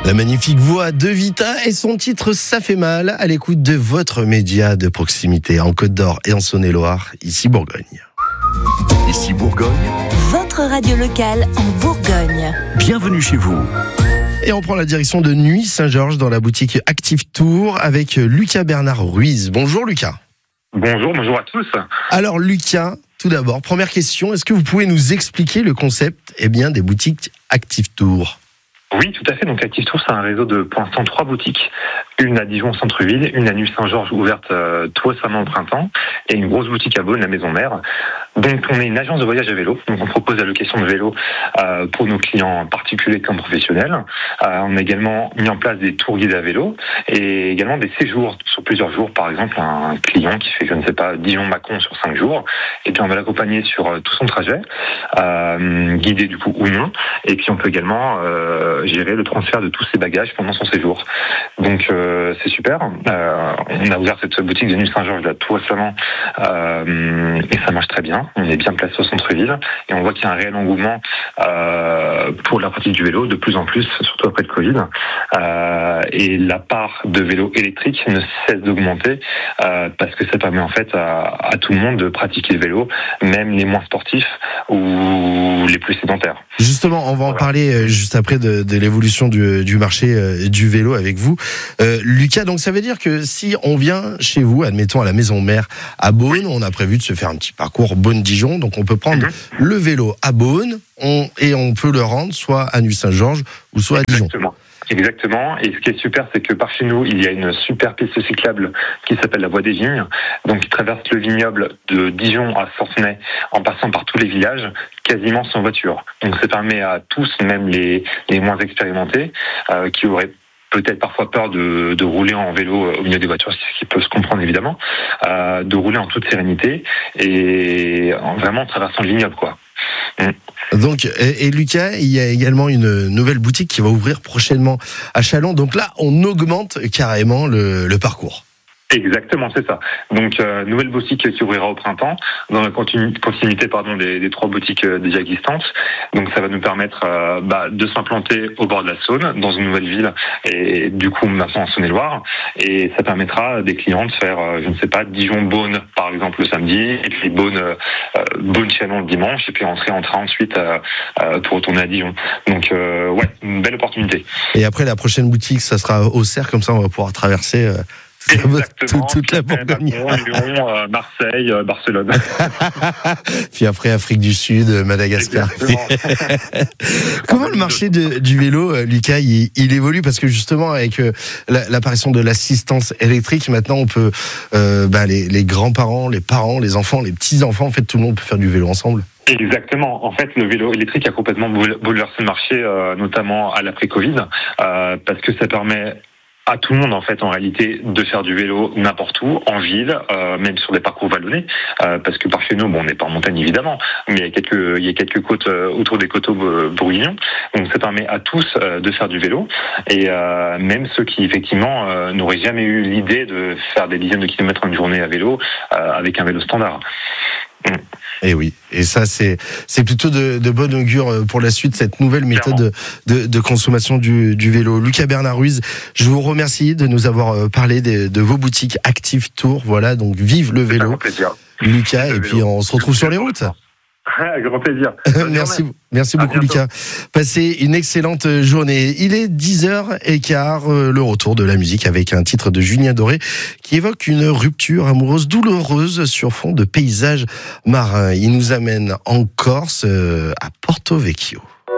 La magnifique voix de Vita et son titre Ça fait mal à l'écoute de votre média de proximité en Côte d'Or et en Saône-et-Loire, ici Bourgogne. Ici Bourgogne, votre radio locale en Bourgogne. bienvenue chez vous. Et on prend la direction de Nuits Saint-Georges dans la boutique Active Tour avec Lucas Bernard Ruiz. Bonjour Lucas. Bonjour à tous. Alors Lucas, tout d'abord, première question, est-ce que vous pouvez nous expliquer le concept des boutiques Active Tour ? Oui, tout à fait. Donc Active Tour, c'est un réseau de, pour l'instant, 3 boutiques. Une à Dijon centre-ville, une à Nuits Saint-Georges ouverte tout récemment au printemps, et une grosse boutique à Beaune, la Maison Mère. Donc on est une agence de voyage à vélo. Donc on propose la location de vélo pour nos clients particuliers comme professionnels. On a également mis en place des tours guidés à vélo et également des séjours sur plusieurs jours. Par exemple, un client qui fait, je ne sais pas, Dijon-Mâcon sur 5 jours. Et puis on va l'accompagner sur tout son trajet, guidé du coup ou non. Et puis on peut également gérer le transfert de tous ses bagages pendant son séjour. Donc c'est super. On a ouvert cette boutique de Nuits Saint-Georges là tout récemment et ça marche très bien. On est bien placé au centre-ville et on voit qu'il y a un réel engouement pour la pratique du vélo de plus en plus, surtout après le Covid. Et la part de vélos électriques ne cesse d'augmenter parce que ça permet en fait à tout le monde de pratiquer le vélo, même les moins sportifs ou les plus sédentaires. Justement, on va en parler juste après de l'évolution du marché du vélo avec vous. Lucas, donc ça veut dire que si on vient chez vous, admettons à la Maison Mère à Beaune, on a prévu de se faire un petit parcours Beaune-Dijon, donc on peut prendre le vélo à Beaune et on peut le rendre soit à Nuits Saint-Georges ou soit à Dijon. Exactement. Et ce qui est super, c'est que par chez nous, il y a une super piste cyclable qui s'appelle la Voie des Vignes, donc qui traverse le vignoble de Dijon à Fontenay, en passant par tous les villages, quasiment sans voiture. Donc ça permet à tous, même les moins expérimentés, qui auraient peut-être parfois peur de rouler en vélo au milieu des voitures, ce qui peut se comprendre évidemment, de rouler en toute sérénité et vraiment en traversant le vignoble, quoi. Donc, et Lucas, il y a également une nouvelle boutique qui va ouvrir prochainement à Châlons. Donc là, on augmente carrément le parcours. Exactement, c'est ça. Donc, nouvelle boutique qui ouvrira au printemps, dans la continuité des 3 boutiques déjà existantes. Donc, ça va nous permettre de s'implanter au bord de la Saône, dans une nouvelle ville, et du coup, maintenant en Saône-et-Loire. Et ça permettra à des clients de faire, je ne sais pas, Dijon-Beaune, par exemple, le samedi, et puis Beaune-Châlons le dimanche, et puis rentrer en train ensuite pour retourner à Dijon. Donc, ouais, une belle opportunité. Et après, la prochaine boutique, ça sera au Cerf, comme ça, on va pouvoir traverser... toute la Bourgogne. Lyon, Marseille, Barcelone. Puis après Afrique du Sud, Madagascar. Comment le marché du vélo, Lucas, il évolue? Parce que justement, avec l'apparition de l'assistance électrique, maintenant on peut, les grands-parents, les parents, les enfants, les petits-enfants, en fait, tout le monde peut faire du vélo ensemble. Exactement. En fait, le vélo électrique a complètement bouleversé le marché, notamment à l'après-Covid, parce que ça permet à tout le monde en fait en réalité de faire du vélo n'importe où, en ville, même sur des parcours vallonnés, parce que par chez nous, on n'est pas en montagne évidemment, mais il y a quelques côtes autour des coteaux bourguignons, donc ça permet à tous de faire du vélo, et même ceux qui effectivement n'auraient jamais eu l'idée de faire des dizaines de kilomètres en une journée à vélo avec un vélo standard. Et oui, et ça c'est plutôt de bon augure pour la suite, cette nouvelle méthode de consommation du vélo. Lucas Bernard Ruiz, je vous remercie de nous avoir parlé de vos boutiques Active Tour. Voilà, donc vive le vélo, plaisir. Lucas, et puis on se retrouve sur les routes. Grand plaisir. Merci beaucoup Lucas. Passez une excellente journée. Il est 10h15, le retour de la musique avec un titre de Julien Doré qui évoque une rupture amoureuse douloureuse sur fond de paysages marins. Il nous amène en Corse, à Porto Vecchio.